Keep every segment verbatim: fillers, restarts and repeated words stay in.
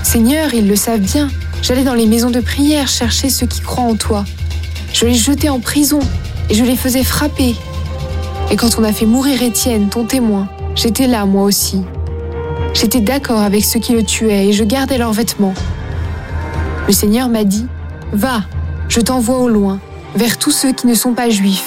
Seigneur, ils le savent bien, j'allais dans les maisons de prière chercher ceux qui croient en toi. Je les jetais en prison et je les faisais frapper. Et quand on a fait mourir Étienne, ton témoin, j'étais là moi aussi. J'étais d'accord avec ceux qui le tuaient et je gardais leurs vêtements. Le Seigneur m'a dit, « Va, je t'envoie au loin, vers tous ceux qui ne sont pas juifs. »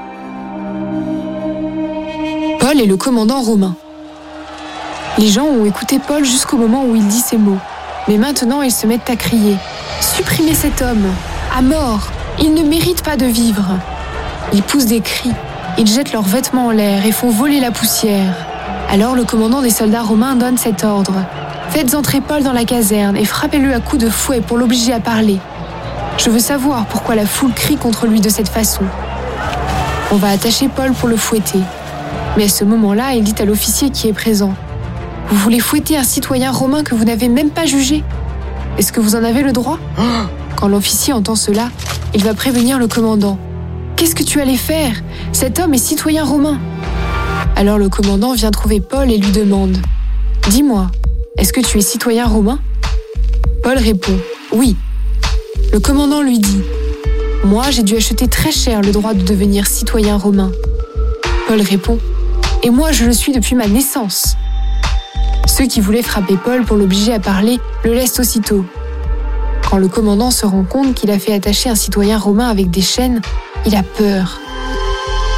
Paul est le commandant romain. Les gens ont écouté Paul jusqu'au moment où il dit ces mots. Mais maintenant, ils se mettent à crier « Supprimez cet homme, à mort, il ne mérite pas de vivre !» Ils poussent des cris, ils jettent leurs vêtements en l'air et font voler la poussière. Alors le commandant des soldats romains donne cet ordre. « Faites entrer Paul dans la caserne et frappez-le à coups de fouet pour l'obliger à parler. Je veux savoir pourquoi la foule crie contre lui de cette façon. » On va attacher Paul pour le fouetter. Mais à ce moment-là, il dit à l'officier qui est présent « Vous voulez fouetter un citoyen romain que vous n'avez même pas jugé? Est-ce que vous en avez le droit ?» Quand l'officier entend cela, il va prévenir le commandant. « Qu'est-ce que tu allais faire? Cet homme est citoyen romain. » Alors le commandant vient trouver Paul et lui demande « Dis-moi, est-ce que tu es citoyen romain ?» Paul répond « Oui. » Le commandant lui dit « Moi, j'ai dû acheter très cher le droit de devenir citoyen romain. » Paul répond « Et moi, je le suis depuis ma naissance. » Ceux qui voulaient frapper Paul pour l'obliger à parler le laissent aussitôt. Quand le commandant se rend compte qu'il a fait attacher un citoyen romain avec des chaînes, il a peur.